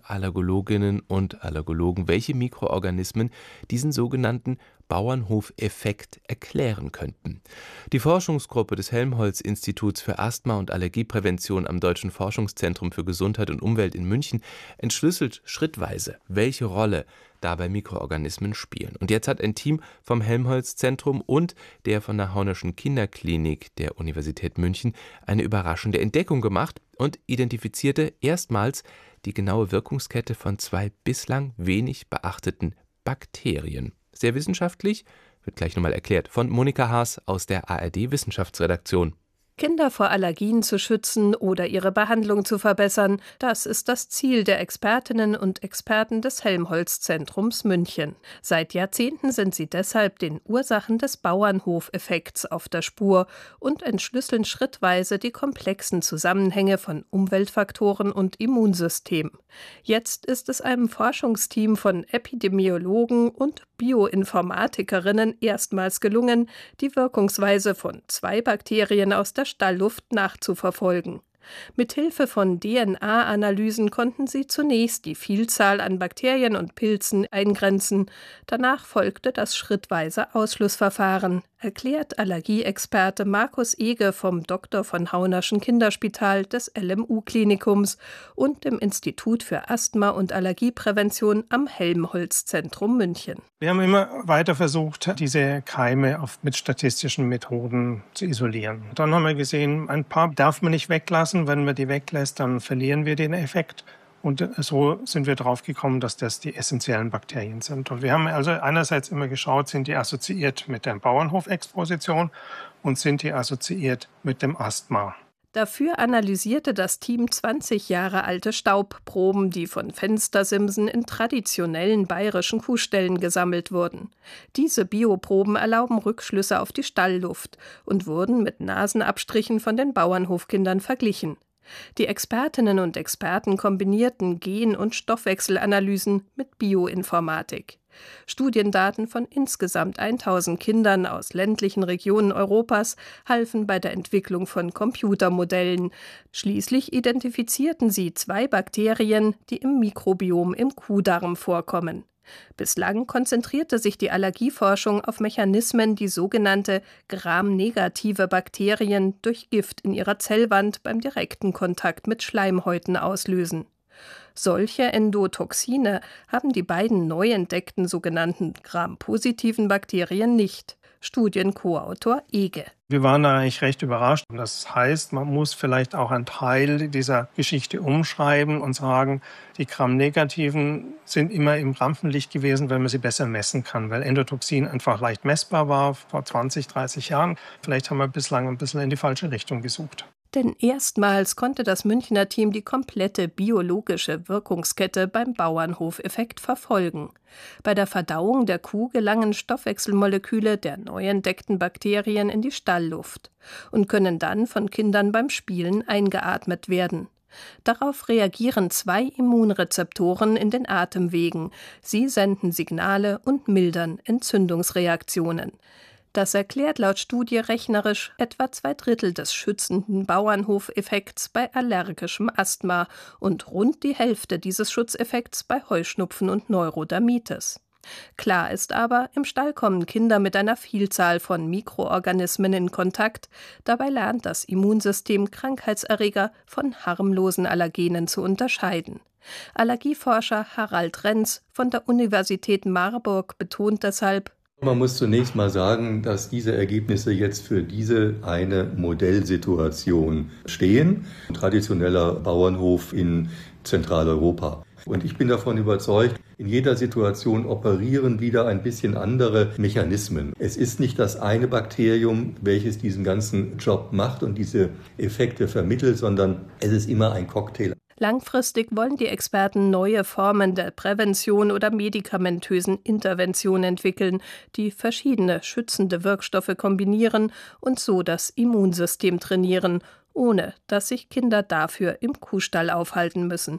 Allergologinnen und Allergologen, welche Mikroorganismen diesen sogenannten Bauernhofeffekt erklären könnten. Die Forschungsgruppe des Helmholtz-Instituts für Asthma- und Allergieprävention am Deutschen Forschungszentrum für Gesundheit und Umwelt in München entschlüsselt schrittweise, welche Rolle dabei Mikroorganismen spielen. Und jetzt hat ein Team vom Helmholtz-Zentrum und der von der Haunerschen Kinderklinik der Universität München eine überraschende Entdeckung gemacht und identifizierte erstmals die genaue Wirkungskette von 2 bislang wenig beachteten Bakterien. Sehr wissenschaftlich, wird gleich nochmal erklärt, von Monika Haas aus der ARD-Wissenschaftsredaktion. Kinder vor Allergien zu schützen oder ihre Behandlung zu verbessern, das ist das Ziel der Expertinnen und Experten des Helmholtz-Zentrums München. Seit Jahrzehnten sind sie deshalb den Ursachen des Bauernhofeffekts auf der Spur und entschlüsseln schrittweise die komplexen Zusammenhänge von Umweltfaktoren und Immunsystem. Jetzt ist es einem Forschungsteam von Epidemiologen und Bioinformatikerinnen erstmals gelungen, die Wirkungsweise von 2 Bakterien aus der Stallluft nachzuverfolgen. Mithilfe von DNA-Analysen konnten sie zunächst die Vielzahl an Bakterien und Pilzen eingrenzen. Danach folgte das schrittweise Ausschlussverfahren, erklärt Allergieexperte Markus Ege vom Dr. von Haunerschen Kinderspital des LMU-Klinikums und dem Institut für Asthma- und Allergieprävention am Helmholtz-Zentrum München. Wir haben immer weiter versucht, diese Keime mit statistischen Methoden zu isolieren. Dann haben wir gesehen, ein paar darf man nicht weglassen. Wenn man die weglässt, dann verlieren wir den Effekt. Und so sind wir drauf gekommen, dass das die essentiellen Bakterien sind. Und wir haben also einerseits immer geschaut, sind die assoziiert mit der Bauernhofexposition und sind die assoziiert mit dem Asthma. Dafür analysierte das Team 20 Jahre alte Staubproben, die von Fenstersimsen in traditionellen bayerischen Kuhställen gesammelt wurden. Diese Bioproben erlauben Rückschlüsse auf die Stallluft und wurden mit Nasenabstrichen von den Bauernhofkindern verglichen. Die Expertinnen und Experten kombinierten Gen- und Stoffwechselanalysen mit Bioinformatik. Studiendaten von insgesamt 1000 Kindern aus ländlichen Regionen Europas halfen bei der Entwicklung von Computermodellen. Schließlich identifizierten sie 2 Bakterien, die im Mikrobiom im Kuhdarm vorkommen. Bislang konzentrierte sich die Allergieforschung auf Mechanismen, die sogenannte gramnegative Bakterien durch Gift in ihrer Zellwand beim direkten Kontakt mit Schleimhäuten auslösen. Solche Endotoxine haben die beiden neu entdeckten sogenannten Gram-positiven Bakterien nicht. Studienkoautor Ege. Wir waren da eigentlich recht überrascht. Das heißt, man muss vielleicht auch einen Teil dieser Geschichte umschreiben und sagen, die Gram-negativen sind immer im Rampenlicht gewesen, weil man sie besser messen kann, weil Endotoxin einfach leicht messbar war vor 20, 30 Jahren. Vielleicht haben wir bislang ein bisschen in die falsche Richtung gesucht. Denn erstmals konnte das Münchner Team die komplette biologische Wirkungskette beim Bauernhofeffekt verfolgen. Bei der Verdauung der Kuh gelangen Stoffwechselmoleküle der neu entdeckten Bakterien in die Stallluft und können dann von Kindern beim Spielen eingeatmet werden. Darauf reagieren 2 Immunrezeptoren in den Atemwegen. Sie senden Signale und mildern Entzündungsreaktionen. Das erklärt laut Studie rechnerisch etwa 2/3 des schützenden Bauernhofeffekts bei allergischem Asthma und rund die Hälfte dieses Schutzeffekts bei Heuschnupfen und Neurodermitis. Klar ist aber, im Stall kommen Kinder mit einer Vielzahl von Mikroorganismen in Kontakt. Dabei lernt das Immunsystem Krankheitserreger von harmlosen Allergenen zu unterscheiden. Allergieforscher Harald Renz von der Universität Marburg betont deshalb: Man muss zunächst mal sagen, dass diese Ergebnisse jetzt für diese eine Modellsituation stehen. Traditioneller Bauernhof in Zentraleuropa. Und ich bin davon überzeugt, in jeder Situation operieren wieder ein bisschen andere Mechanismen. Es ist nicht das eine Bakterium, welches diesen ganzen Job macht und diese Effekte vermittelt, sondern es ist immer ein Cocktail. Langfristig wollen die Experten neue Formen der Prävention oder medikamentösen Intervention entwickeln, die verschiedene schützende Wirkstoffe kombinieren und so das Immunsystem trainieren, ohne dass sich Kinder dafür im Kuhstall aufhalten müssen.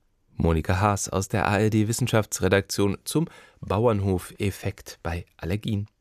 Monika Haas aus der ARD-Wissenschaftsredaktion zum Bauernhofeffekt bei Allergien.